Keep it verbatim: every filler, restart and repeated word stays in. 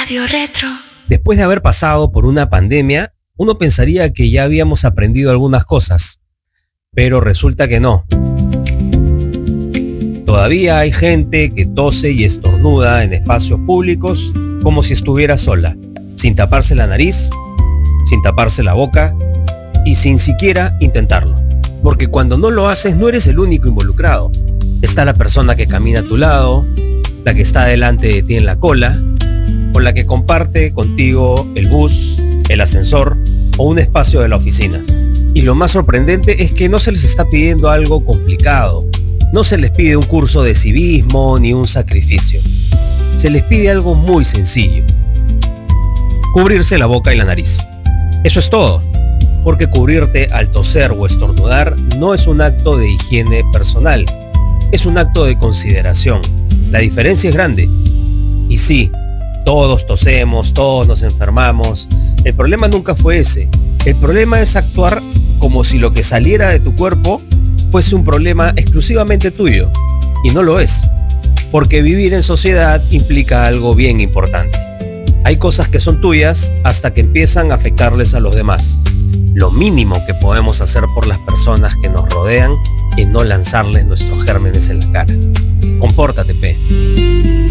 Radio Retro. Después de haber pasado por una pandemia, uno pensaría que ya habíamos aprendido algunas cosas, pero resulta que no. Todavía hay gente que tose y estornuda en espacios públicos como si estuviera sola, sin taparse la nariz, sin taparse la boca y sin siquiera intentarlo. Porque cuando no lo haces no eres el único involucrado. Está la persona que camina a tu lado, la que está delante de ti en la cola, o la que comparte contigo el bus, el ascensor o un espacio de la oficina. Y lo más sorprendente es que no se les está pidiendo algo complicado. No se les pide un curso de civismo ni un sacrificio. Se les pide algo muy sencillo: cubrirse la boca y la nariz. Eso es todo, porque cubrirte al toser o estornudar no es un acto de higiene personal, es un acto de consideración. La diferencia es grande. Y sí, todos tosemos, todos nos enfermamos. El problema nunca fue ese. El problema es actuar como si lo que saliera de tu cuerpo fuese un problema exclusivamente tuyo. Y no lo es. Porque vivir en sociedad implica algo bien importante. Hay cosas que son tuyas hasta que empiezan a afectarles a los demás. Lo mínimo que podemos hacer por las personas que nos rodean es no lanzarles nuestros gérmenes en la cara. Compórtate, pe.